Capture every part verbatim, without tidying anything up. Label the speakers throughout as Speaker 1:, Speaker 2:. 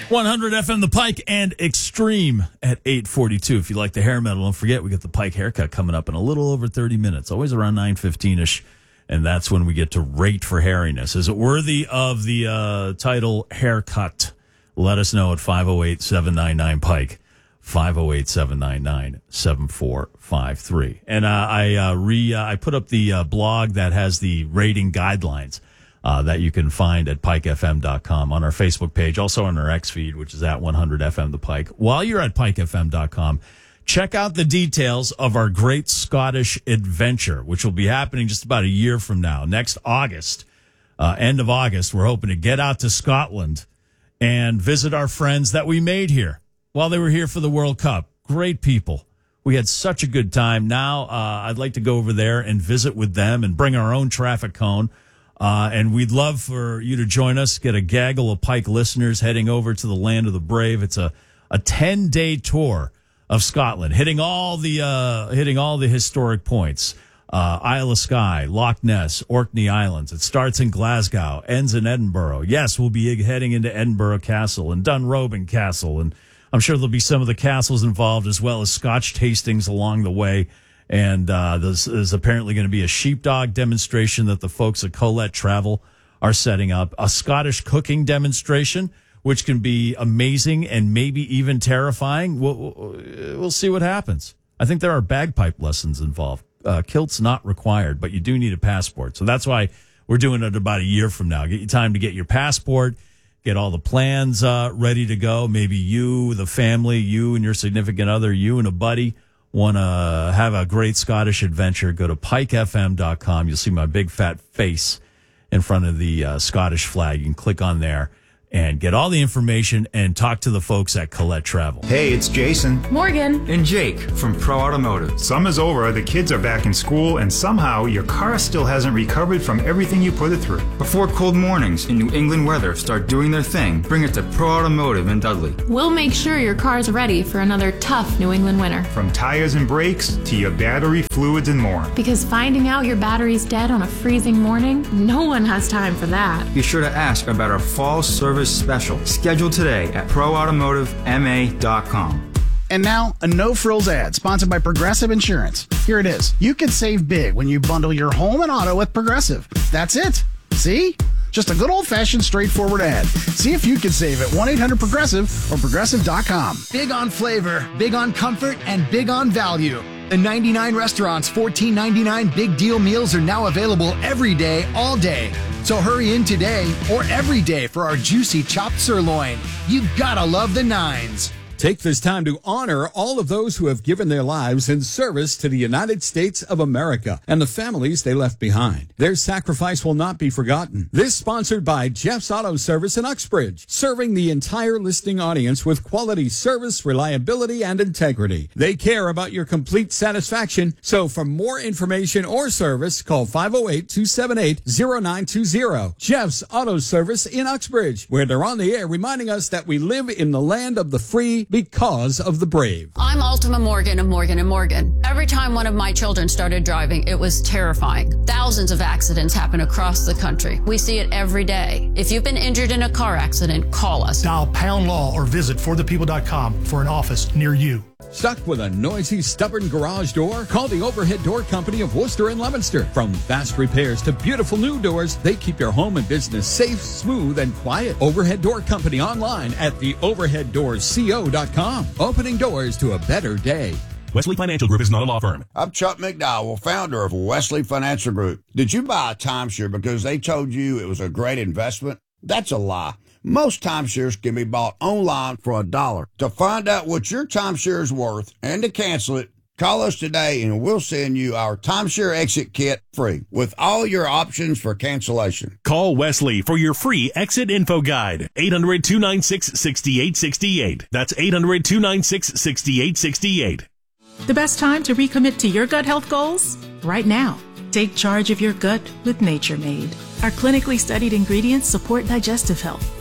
Speaker 1: one hundred F M The Pike and Extreme at eight forty-two. If you like the hair metal, don't forget we got the Pike haircut coming up in a little over thirty minutes, always around nine fifteen-ish, and that's when we get to rate for hairiness. Is it worthy of the uh, title haircut? Let us know at five oh eight, seven nine nine, Pike, five oh eight, seven nine nine, seven four five three. And uh, I uh, re uh, I put up the uh, blog that has the rating guidelines uh, that you can find at pike f m dot com on our Facebook page, also on our X feed, which is at one hundred F M The Pike. While you're at pike f m dot com, check out the details of our Great Scottish Adventure, which will be happening just about a year from now, next August, uh, end of August. We're hoping to get out to Scotland and visit our friends that we made here while they were here for the World Cup. Great people. We had such a good time. Now uh, I'd like to go over there and visit with them and bring our own traffic cone. Uh, and we'd love for you to join us, get a gaggle of Pike listeners heading over to the land of the brave. It's a, a ten-day tour of Scotland, hitting all the uh, hitting all the historic points. Uh, Isle of Skye, Loch Ness, Orkney Islands. It starts in Glasgow, ends in Edinburgh. Yes, we'll be heading into Edinburgh Castle and Dunrobin Castle, and I'm sure there'll be some of the castles involved, as well as Scotch tastings along the way. And uh, there's, there's apparently going to be a sheepdog demonstration that the folks at Colette Travel are setting up, a Scottish cooking demonstration, which can be amazing and maybe even terrifying. We'll, we'll see what happens. I think there are bagpipe lessons involved. Uh, kilts not required, but you do need a passport. So that's why we're doing it about a year from now. Get you time to get your passport, get all the plans uh, ready to go. Maybe you, the family, you and your significant other, you and a buddy want to have a great Scottish adventure. Go to pike f m dot com. You'll see my big fat face in front of the uh, Scottish flag. You can click on there and get all the information and talk to the folks at Colette Travel.
Speaker 2: Hey, it's Jason.
Speaker 3: Morgan.
Speaker 2: And Jake from Pro Automotive.
Speaker 4: Summer's over, the kids are back in school, and somehow your car still hasn't recovered from everything you put it through.
Speaker 2: Before cold mornings and New England weather start doing their thing, bring it to Pro Automotive in Dudley.
Speaker 3: We'll make sure your car's ready for another tough New England winter.
Speaker 4: From tires and brakes to your battery, fluids, and more.
Speaker 3: Because finding out your battery's dead on a freezing morning, no one has time for that.
Speaker 2: Be sure to ask about our fall service special. Scheduled today at pro automotive m a dot com.
Speaker 5: And now, a no-frills ad sponsored by Progressive Insurance. Here it is. You can save big when you bundle your home and auto with Progressive. That's it. See? Just a good old-fashioned, straightforward ad. See if you can save at one eight hundred progressive or progressive dot com.
Speaker 6: Big on flavor, big on comfort, and big on value. The ninety-nine Restaurant's fourteen ninety-nine Big Deal Meals are now available every day, all day. So hurry in today or every day for our juicy chopped sirloin. You gotta love the nines.
Speaker 7: Take this time to honor all of those who have given their lives in service to the United States of America and the families they left behind. Their sacrifice will not be forgotten. This sponsored by Jeff's Auto Service in Uxbridge, serving the entire listening audience with quality service, reliability, and integrity. They care about your complete satisfaction, so for more information or service, call five oh eight, two seven eight, oh nine two oh. Jeff's Auto Service in Uxbridge, where they're on the air reminding us that we live in the land of the free because of the brave.
Speaker 8: I'm Ultima Morgan of Morgan and Morgan. Every time one of my children started driving, it was terrifying. Thousands of accidents happen across the country. We see it every day. If you've been injured in a car accident, call us.
Speaker 9: Dial pound law or visit for the people dot com for an office near you.
Speaker 7: Stuck with a noisy, stubborn garage door? Call the Overhead Door Company of Worcester and Leominster. From fast repairs to beautiful new doors, they keep your home and business safe, smooth, and quiet. Overhead Door Company online at the overhead doors co dot com. Opening doors to a better day.
Speaker 10: Wesley Financial Group is not a law firm.
Speaker 11: I'm Chuck McDowell, founder of Wesley Financial Group. Did you buy a timeshare because they told you it was a great investment? That's a lie. Most timeshares can be bought online for a dollar. To find out what your timeshare is worth and to cancel it, call us today and we'll send you our timeshare exit kit free with all your options for cancellation.
Speaker 10: Call Wesley for your free exit info guide. eight hundred, two nine six, six eight six eight. That's eight hundred, two nine six, six eight six eight.
Speaker 12: The best time to recommit to your gut health goals? Right now. Take charge of your gut with Nature Made. Our clinically studied ingredients support digestive health,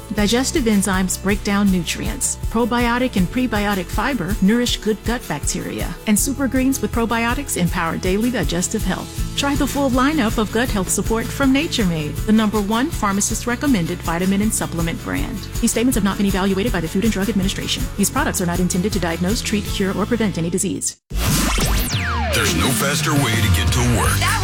Speaker 12: Digestive enzymes break down nutrients. Probiotic and prebiotic fiber nourish good gut bacteria. And Super Greens with probiotics empower daily digestive health. Try the full lineup of gut health support from Nature Made, the number one pharmacist-recommended vitamin and supplement brand. These statements have not been evaluated by the Food and Drug Administration. These products are not intended to diagnose, treat, cure, or prevent any disease.
Speaker 13: There's no faster way to get to work.